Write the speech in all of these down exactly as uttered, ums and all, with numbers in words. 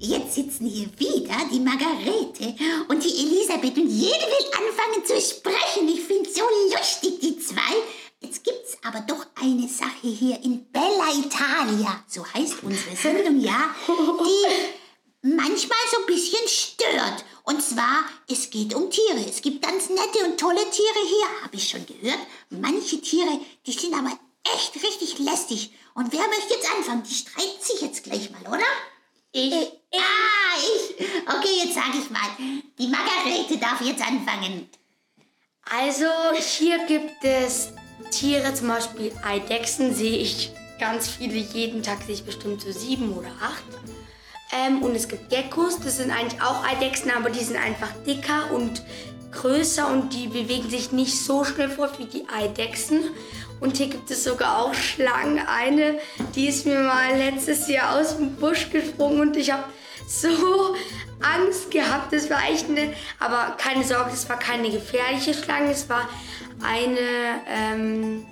jetzt sitzen hier wieder die Margarete und die Elisabeth und jede will anfangen zu sprechen. Ich finde so lustig, die zwei. Jetzt gibt's aber doch eine Sache hier in Bella Italia, so heißt unsere Sendung, ja, die manchmal so ein bisschen stört. Und zwar, es geht um Tiere. Es gibt ganz nette und tolle Tiere hier, habe ich schon gehört. Manche Tiere, die sind aber echt richtig lästig. Und wer möchte jetzt anfangen? Die streiten sich jetzt gleich mal, oder? Ich. Äh, ah, ich. Okay, jetzt sage ich mal. Die Margarete darf jetzt anfangen. Also, hier gibt es Tiere, zum Beispiel Eidechsen, sehe ich ganz viele. Jeden Tag sehe ich bestimmt so sieben oder acht. Ähm, und es gibt Geckos, das sind eigentlich auch Eidechsen, aber die sind einfach dicker und größer und die bewegen sich nicht so schnell fort wie die Eidechsen. Und hier gibt es sogar auch Schlangen. Eine, die ist mir mal letztes Jahr aus dem Busch gesprungen und ich habe so Angst gehabt. Das war echt eine, aber keine Sorge, das war keine gefährliche Schlange. Es war eine, ähm,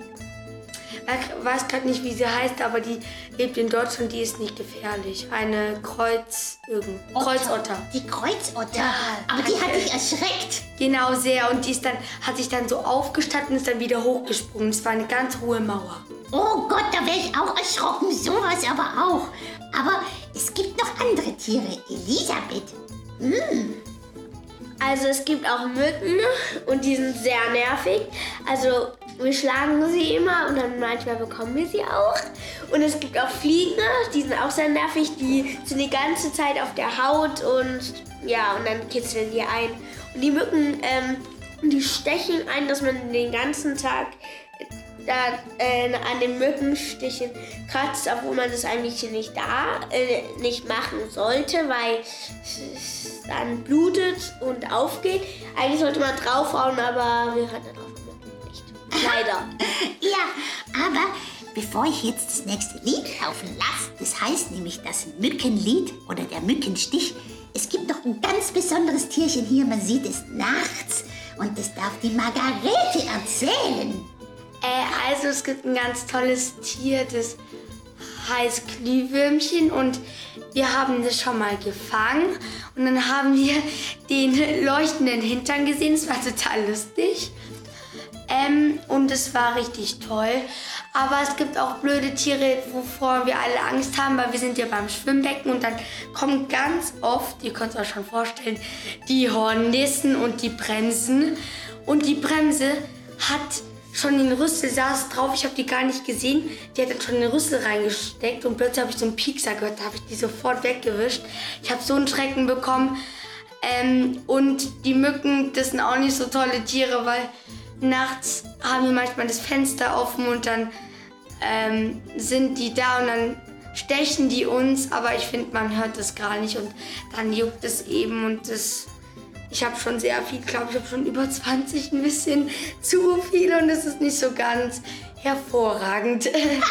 ich weiß gerade nicht, wie sie heißt, aber die lebt in Deutschland, die ist nicht gefährlich. Eine Kreuz, irgend, Kreuzotter. Die Kreuzotter? Ja, aber die hat dich erschreckt. Genau, sehr. Und die ist dann, hat sich dann so aufgestanden und ist dann wieder hochgesprungen. Es war eine ganz hohe Mauer. Oh Gott, da wäre ich auch erschrocken. Sowas aber auch. Aber es gibt noch andere Tiere. Elisabeth. Hm. Also es gibt auch Mücken und die sind sehr nervig. Also wir schlagen sie immer und dann manchmal bekommen wir sie auch. Und es gibt auch Fliegen, die sind auch sehr nervig. Die sind die ganze Zeit auf der Haut und ja, und dann kitzeln die ein. Und die Mücken, ähm, die stechen ein, dass man den ganzen Tag da, äh, an den Mückenstichen kratzt, obwohl man das eigentlich nicht da, äh, nicht machen sollte, weil es dann blutet und aufgeht. Eigentlich sollte man draufhauen, aber wir hören darauf nicht. Leider. Ja, aber bevor ich jetzt das nächste Lied laufen lasse, das heißt nämlich das Mückenlied oder der Mückenstich, es gibt noch ein ganz besonderes Tierchen hier, man sieht es nachts und das darf die Margarete erzählen. Äh, also es gibt ein ganz tolles Tier, das heißt Glühwürmchen und wir haben das schon mal gefangen und dann haben wir den leuchtenden Hintern gesehen, es war total lustig ähm, und es war richtig toll. Aber es gibt auch blöde Tiere, wovor wir alle Angst haben, weil wir sind ja beim Schwimmbecken und dann kommen ganz oft, ihr könnt es euch schon vorstellen, die Hornissen und die Bremsen und die Bremse hat schon den Rüssel, saß drauf, ich habe die gar nicht gesehen. Die hat dann schon den Rüssel reingesteckt und plötzlich habe ich so einen Piekser gehört, da habe ich die sofort weggewischt. Ich habe so einen Schrecken bekommen. Ähm, und die Mücken, das sind auch nicht so tolle Tiere, weil nachts haben wir manchmal das Fenster offen und dann ähm, sind die da und dann stechen die uns, aber ich finde, man hört das gar nicht und dann juckt es eben und das... Ich habe schon sehr viel, glaube ich, habe schon über zwanzig, ein bisschen zu viel und das ist nicht so ganz hervorragend.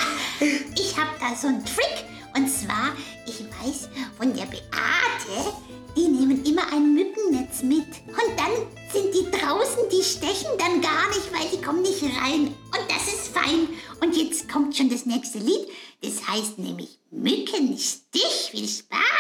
Ich habe da so einen Trick und zwar, ich weiß von der Beate, die nehmen immer ein Mückennetz mit und dann sind die draußen, die stechen dann gar nicht, weil die kommen nicht rein und das ist fein. Und jetzt kommt schon das nächste Lied, das heißt nämlich Mückenstich. Viel Spaß!